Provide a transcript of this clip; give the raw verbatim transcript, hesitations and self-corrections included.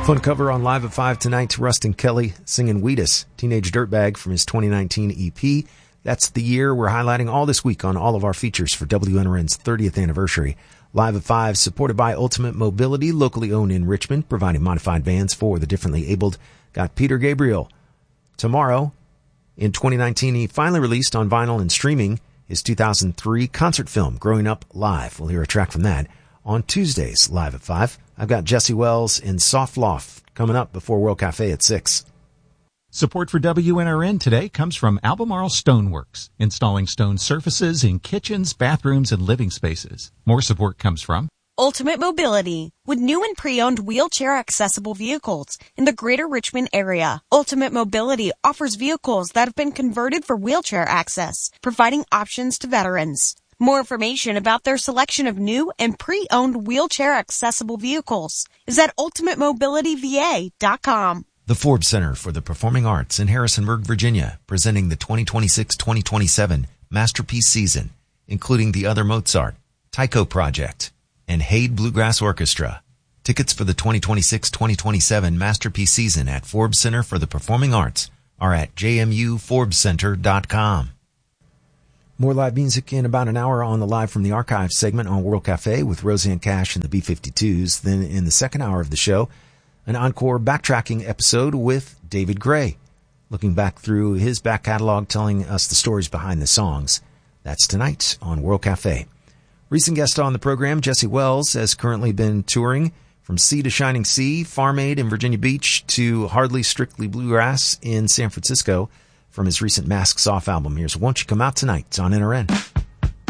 Fun cover on Live at five tonight. Rustin Kelly singing Wheatus, Teenage Dirtbag from his twenty nineteen E P. That's the year we're highlighting all this week on all of our features for W N R N's thirtieth anniversary. Live at five, supported by Ultimate Mobility, locally owned in Richmond, providing modified vans for the differently abled. Got Peter Gabriel. Tomorrow, in twenty nineteen, he finally released on vinyl and streaming his two thousand three concert film, Growing Up Live. We'll hear a track from that on Tuesdays, Live at five. I've got Jesse Wells in Soft Loft coming up before World Cafe at six. Support for W N R N today comes from Albemarle Stoneworks, installing stone surfaces in kitchens, bathrooms, and living spaces. More support comes from Ultimate Mobility, with new and pre-owned wheelchair-accessible vehicles in the greater Richmond area. Ultimate Mobility offers vehicles that have been converted for wheelchair access, providing options to veterans. More information about their selection of new and pre-owned wheelchair-accessible vehicles is at ultimate mobility v a dot com. The Forbes Center for the Performing Arts in Harrisonburg, Virginia, presenting the twenty twenty-six twenty twenty-seven Masterpiece Season, including the Other Mozart, Tycho Project, and Haid Bluegrass Orchestra. Tickets for the twenty twenty-six twenty twenty-seven Masterpiece Season at Forbes Center for the Performing Arts are at j m u forbes center dot com. More live music in about an hour on the Live from the Archives segment on World Cafe with Roseanne Cash and the B fifty-twos. Then in the second hour of the show, an encore backtracking episode with David Gray, looking back through his back catalog, telling us the stories behind the songs. That's tonight on World Cafe. Recent guest on the program, Jesse Wells, has currently been touring from Sea to Shining Sea, Farm Aid in Virginia Beach, to Hardly Strictly Bluegrass in San Francisco from his recent Masks Off album. Here's Won't You Come Out Tonight on N R N.